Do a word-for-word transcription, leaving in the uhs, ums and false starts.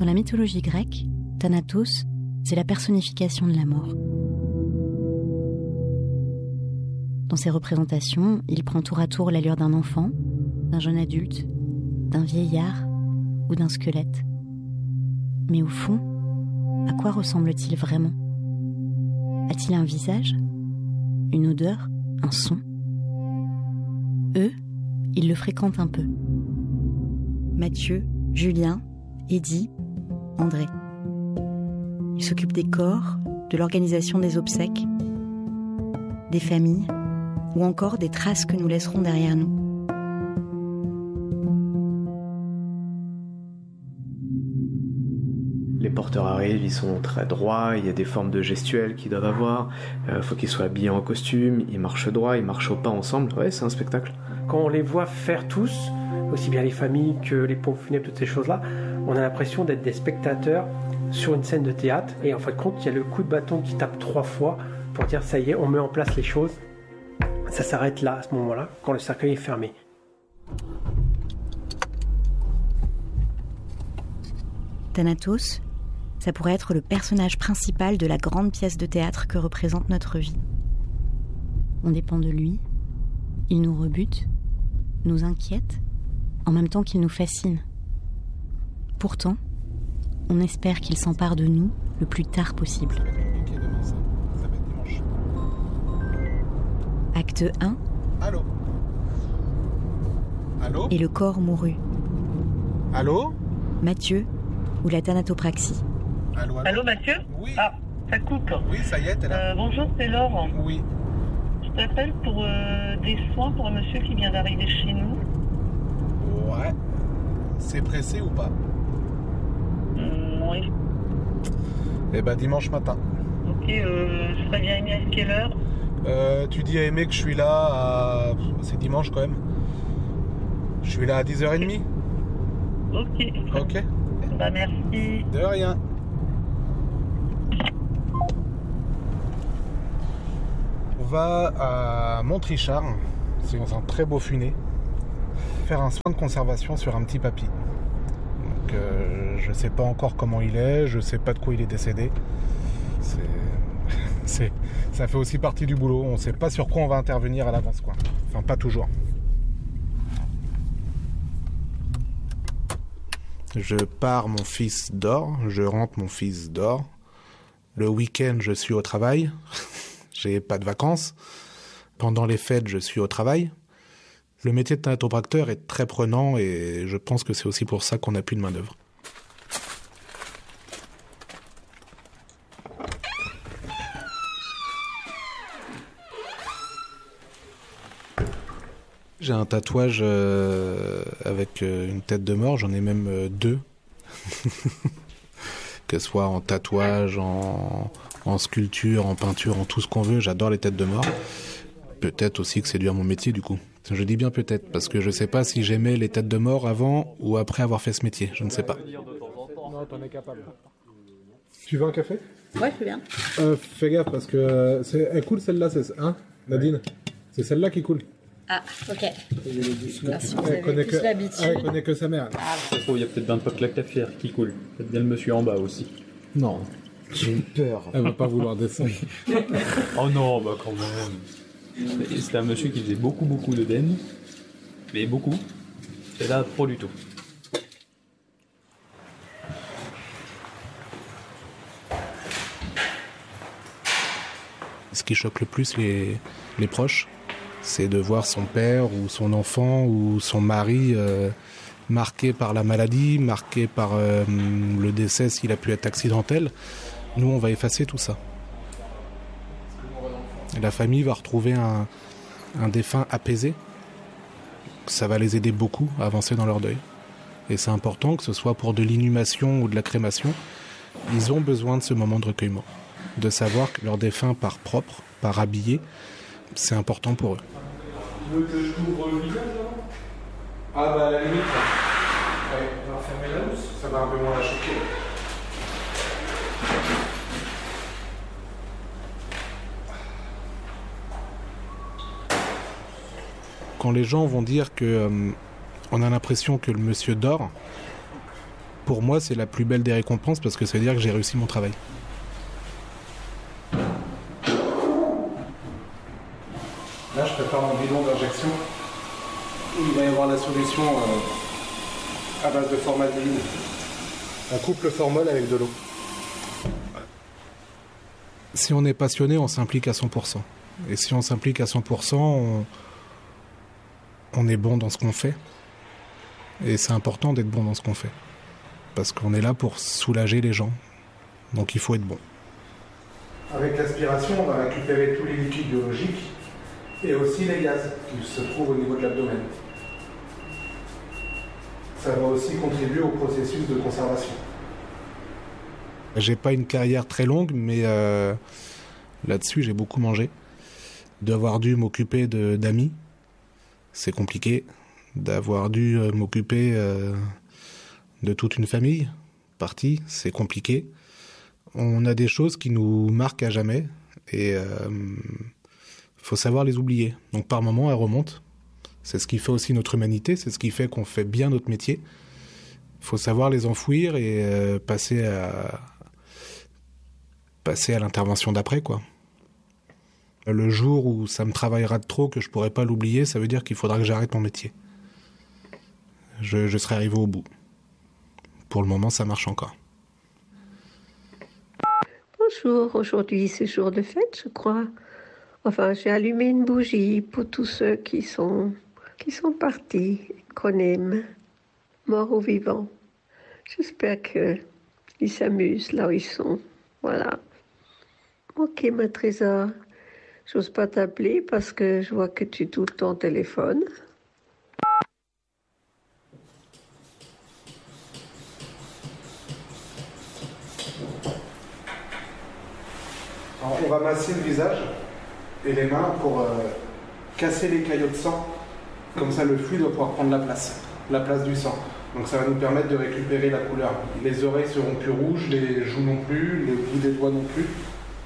Dans la mythologie grecque, Thanatos, c'est la personnification de la mort. Dans ses représentations, il prend tour à tour l'allure d'un enfant, d'un jeune adulte, d'un vieillard ou d'un squelette. Mais au fond, à quoi ressemble-t-il vraiment ? A-t-il un visage ? Une odeur ? Un son ? Eux, ils le fréquentent un peu. Mathieu, Julien, Eddy, André. Ils s'occupent des corps, de l'organisation des obsèques, des familles, ou encore des traces que nous laisserons derrière nous. Les porteurs arrivent, ils sont très droits, il y a des formes de gestuelles qu'ils doivent avoir, il euh, faut qu'ils soient habillés en costume, ils marchent droit, ils marchent au pas ensemble, ouais, c'est un spectacle. Quand on les voit faire tous, aussi bien les familles que les pompes funèbres, toutes ces choses-là, on a l'impression d'être des spectateurs sur une scène de théâtre, et en fin de compte, il y a le coup de bâton qui tape trois fois pour dire ça y est, on met en place les choses. Ça s'arrête là, à ce moment-là, quand le cercueil est fermé. Thanatos, ça pourrait être le personnage principal de la grande pièce de théâtre que représente notre vie. On dépend de lui, il nous rebute, nous inquiète, en même temps qu'il nous fascine. Pourtant, on espère qu'il s'empare de nous le plus tard possible. Acte un. Allô ? Allô ? Et le corps mourut. Allô ? Mathieu ou la thanatopraxie. Allô, allô, allô Mathieu ? Oui. Ah, ça coupe. Oui, ça y est, t'es là. Euh, bonjour, c'est Laure. Oui. Je t'appelle pour euh, des soins pour un monsieur qui vient d'arriver chez nous. Ouais. C'est pressé ou pas ? Mmh, oui. Eh ben, dimanche matin. Ok, euh, je serais bien aimé à quelle heure ? Euh, tu dis à Aimé que je suis là à... C'est dimanche quand même. Je suis là à dix heures trente. Ok. Ok. Bah merci. De rien. On va à Montrichard, c'est dans un très beau funé, faire un soin de conservation sur un petit papy. Donc euh, je sais pas encore comment il est, je sais pas de quoi il est décédé. C'est... c'est... Ça fait aussi partie du boulot, on sait pas sur quoi on va intervenir à l'avance, quoi. Enfin pas toujours. Je pars, mon fils dort, je rentre, mon fils dort. Le week-end, je suis au travail, j'ai pas de vacances. Pendant les fêtes, je suis au travail. Le métier de thanatopracteur est très prenant et je pense que c'est aussi pour ça qu'on n'a plus de main-d'œuvre. J'ai un tatouage euh, avec euh, une tête de mort, j'en ai même euh, deux. Que ce soit en tatouage, en, en sculpture, en peinture, en tout ce qu'on veut, j'adore les têtes de mort. Peut-être aussi que c'est dû à mon métier du coup. Je dis bien peut-être, parce que je sais pas si j'aimais les têtes de mort avant ou après avoir fait ce métier, je ne sais pas. Non, t'en es capable. Tu veux un café ? Ouais, je veux bien. Euh, fais gaffe, parce que euh, c'est... elle coule celle-là, c'est... Hein, Nadine ? C'est celle-là qui coule. Ah, ok. Merci, elle connaît que... Elle connaît que sa mère. Ah, ça se trouve, il y a peut-être bien pas que la cafetière qui coule. Peut-être bien le monsieur en bas aussi. Non. J'ai eu peur. Elle va pas vouloir descendre. Oh non, bah quand même. C'était un monsieur qui faisait beaucoup, beaucoup de den. Mais beaucoup. Et là, pas du tout. Ce qui choque le plus les, les proches, c'est de voir son père ou son enfant ou son mari euh, marqué par la maladie, marqué par euh, le décès s'il a pu être accidentel. Nous, on va effacer tout ça. Et la famille va retrouver un, un défunt apaisé. Ça va les aider beaucoup à avancer dans leur deuil. Et c'est important que ce soit pour de l'inhumation ou de la crémation. Ils ont besoin de ce moment de recueillement. De savoir que leur défunt part propre, part habillé, c'est important pour eux. Tu veux que je couvre le visage alors ? Ah bah à la limite, ouais, on va fermer la housse, ça va un peu moins la choquer. Quand les gens vont dire que euh, on a l'impression que le monsieur dort, Pour moi, c'est la plus belle des récompenses parce que ça veut dire que j'ai réussi mon travail. Là, je prépare un bidon d'injection où il va y avoir la solution euh, à base de formaldéhyde. On coupe le formol avec de l'eau. Si on est passionné, on s'implique à cent pour cent. Et si on s'implique à cent pour cent, on, on est bon dans ce qu'on fait. Et c'est important d'être bon dans ce qu'on fait. Parce qu'on est là pour soulager les gens. Donc il faut être bon. Avec l'aspiration, on va récupérer tous les liquides biologiques et aussi les gaz qui se trouvent au niveau de l'abdomen. Ça va aussi contribuer au processus de conservation. J'ai pas une carrière très longue, mais euh, là-dessus, j'ai beaucoup mangé. D'avoir dû m'occuper de, d'amis, c'est compliqué. D'avoir dû euh, m'occuper euh, de toute une famille, partie, c'est compliqué. On a des choses qui nous marquent à jamais et il euh, faut savoir les oublier. Donc par moments, elles remontent. C'est ce qui fait aussi notre humanité, c'est ce qui fait qu'on fait bien notre métier. Il faut savoir les enfouir et euh, passer à passer à l'intervention d'après, quoi. Le jour où ça me travaillera de trop, que je pourrai pas l'oublier, ça veut dire qu'il faudra que j'arrête mon métier. Je, je serai arrivé au bout. Pour le moment, ça marche encore. Bonjour, aujourd'hui c'est jour de fête, je crois. Enfin, j'ai allumé une bougie pour tous ceux qui sont, qui sont partis, qu'on aime, morts ou vivants. J'espère qu'ils s'amusent là où ils sont. Voilà. Ok, ma trésor. J'ose pas t'appeler parce que je vois que tu touches ton téléphone. Alors, on va masser le visage et les mains pour euh, casser les caillots de sang. Comme ça, le fluide va pouvoir prendre la place, la place du sang. Donc ça va nous permettre de récupérer la couleur. Les oreilles seront plus rouges, les joues non plus, les bouts des doigts non plus.